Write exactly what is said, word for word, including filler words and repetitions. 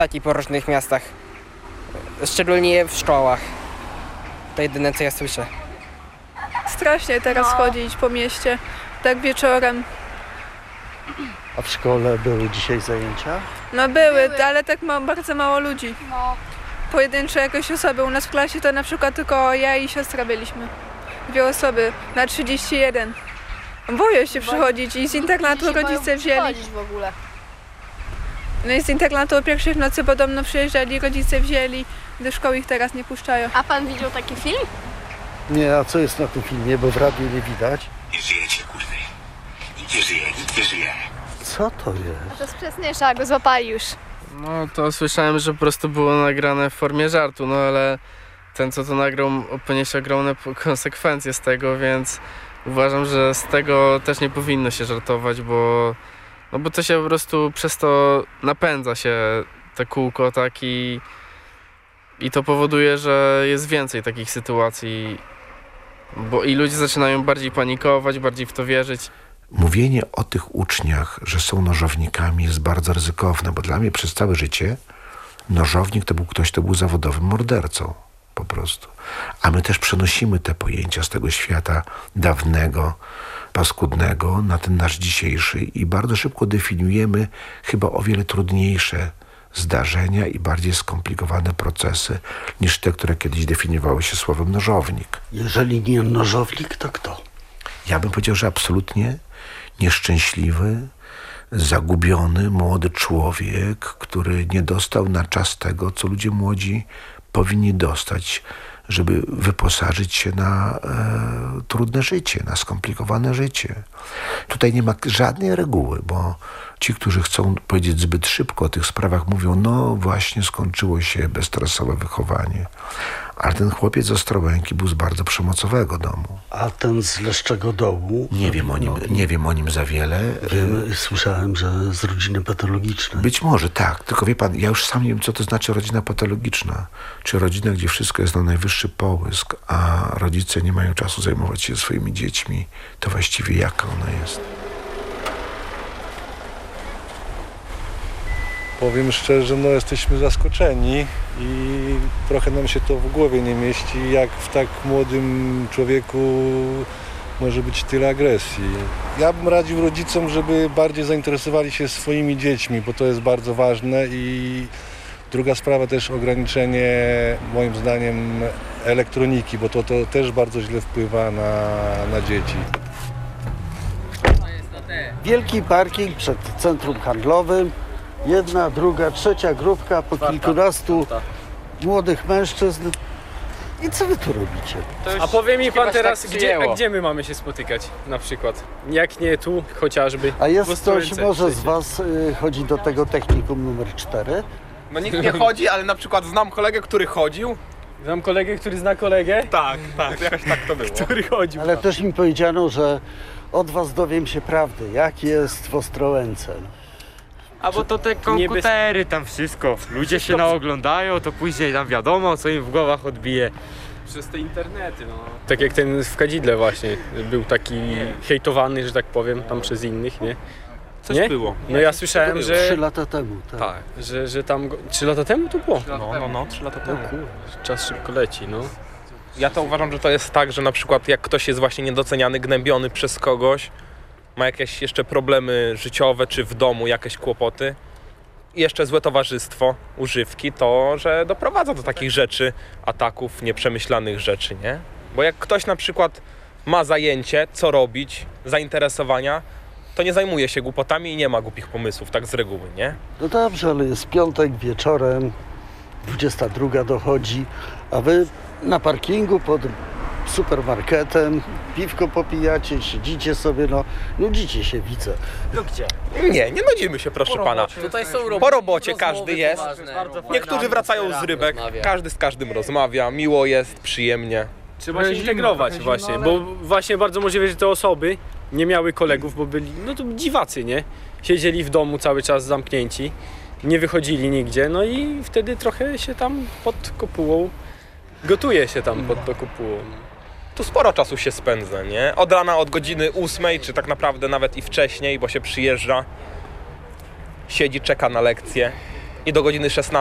I po różnych miastach, szczególnie w szkołach. To jedyne, co ja słyszę. Strasznie teraz No. chodzić po mieście, tak wieczorem. A w szkole były dzisiaj zajęcia? No były, były. ale tak ma, bardzo mało ludzi. No. Pojedyncze jakieś osoby. U nas w klasie to na przykład tylko ja i siostra byliśmy. Dwie osoby na trzydzieści jeden. Boję się przychodzić i z internatu Dzieci rodzice boją wzięli. przychodzić w ogóle. No i z internatu o pierwszej w nocy podobno przyjeżdżali, rodzice wzięli. Do szkoły ich teraz nie puszczają. A pan widział taki film? Nie, a co jest na tym filmie, bo w radiu nie widać? Nie żyjecie, kurwy. Nikt nie żyje, nikt nie żyje. Co to jest? To z Przesnysza, go złapali już. No to słyszałem, że po prostu było nagrane w formie żartu, no ale ten co to nagrał poniesie ogromne konsekwencje z tego, więc uważam, że z tego też nie powinno się żartować, bo no bo to się po prostu przez to napędza się te kółko, tak i i to powoduje, że jest więcej takich sytuacji, bo i ludzie zaczynają bardziej panikować, bardziej w to wierzyć. Mówienie o tych uczniach, że są nożownikami, jest bardzo ryzykowne, bo dla mnie przez całe życie nożownik to był ktoś, kto był zawodowym mordercą po prostu. A my też przenosimy te pojęcia z tego świata dawnego, paskudnego na ten nasz dzisiejszy i bardzo szybko definiujemy chyba o wiele trudniejsze zdarzenia i bardziej skomplikowane procesy niż te, które kiedyś definiowały się słowem nożownik. Jeżeli nie nożownik, to kto? Ja bym powiedział, że absolutnie nieszczęśliwy, zagubiony, młody człowiek, który nie dostał na czas tego, co ludzie młodzi powinni dostać, żeby wyposażyć się na e, trudne życie, na skomplikowane życie. Tutaj nie ma żadnej reguły, bo ci, którzy chcą powiedzieć zbyt szybko o tych sprawach, mówią, no właśnie skończyło się bezstresowe wychowanie. Ale ten chłopiec z Ostrołęki był z bardzo przemocowego domu. A ten z Leszczego Dołu? Nie wiem o nim, no, nie wiem o nim za wiele. Wiem, słyszałem, że z rodziny patologicznej. Być może tak, tylko wie pan, ja już sam nie wiem, co to znaczy rodzina patologiczna. Czy rodzina, gdzie wszystko jest na najwyższy połysk, a rodzice nie mają czasu zajmować się swoimi dziećmi, to właściwie jaka ona jest? Powiem szczerze, no jesteśmy zaskoczeni i trochę nam się to w głowie nie mieści, jak w tak młodym człowieku może być tyle agresji. Ja bym radził rodzicom, żeby bardziej zainteresowali się swoimi dziećmi, bo to jest bardzo ważne i druga sprawa też ograniczenie, moim zdaniem, elektroniki, bo to, to też bardzo źle wpływa na, na dzieci. Wielki parking przed centrum handlowym. Jedna, druga, trzecia grupka po kilkunastu młodych mężczyzn. I co wy tu robicie? A powie mi pan teraz, tak gdzie, a gdzie my mamy się spotykać na przykład? Jak nie tu, chociażby. A jest w Ostrołęce ktoś może z przecież. was y, chodzi do tego technikum numer cztery? No nikt nie chodzi, ale na przykład znam kolegę, który chodził. Znam kolegę, który zna kolegę, Tak, tak, jakoś tak to było. który chodził. Ale też mi powiedziano, że od was dowiem się prawdy, jak jest w Ostrołęce. A bo to te komputery, tam wszystko. Ludzie się naoglądają, to później tam wiadomo, co im w głowach odbije. Przez te internety, no. Tak jak ten w Kadzidle właśnie, był taki hejtowany, że tak powiem, tam przez innych, nie? Coś nie? było. No ja słyszałem, Trzy że... lata temu, tak. Tak, że, że tam... Go... Trzy lata temu to było? No, no, no, trzy lata No temu. kurde, czas szybko leci, no. Ja to uważam, że to jest tak, że na przykład jak ktoś jest właśnie niedoceniany, gnębiony przez kogoś, ma jakieś jeszcze problemy życiowe, czy w domu jakieś kłopoty, i jeszcze złe towarzystwo, używki, to że doprowadza do takich rzeczy, ataków, nieprzemyślanych rzeczy, nie? Bo jak ktoś na przykład ma zajęcie, co robić, zainteresowania, to nie zajmuje się głupotami i nie ma głupich pomysłów, tak z reguły, nie? No dobrze, ale jest piątek wieczorem, dwudziesta druga dochodzi, a wy na parkingu pod supermarketem, piwko popijacie, siedzicie sobie, no nudzicie się, widzę. No gdzie? Nie, nie nudzimy się, proszę pana. Tutaj są roboty, Po robocie rozmowy każdy jest. poważne. Niektórzy wracają z rybek, każdy z każdym rozmawia, miło jest, przyjemnie. Trzeba się integrować właśnie, bo właśnie bardzo możliwe, że te osoby nie miały kolegów, bo byli, no to dziwacy, nie? Siedzieli w domu cały czas zamknięci, nie wychodzili nigdzie, no i wtedy trochę się tam pod kopułą, gotuje się tam pod tą kopułą. Tu sporo czasu się spędza, nie? Od rana, od godziny ósmej, czy tak naprawdę nawet i wcześniej, bo się przyjeżdża, siedzi, czeka na lekcje. i do godziny szesnastej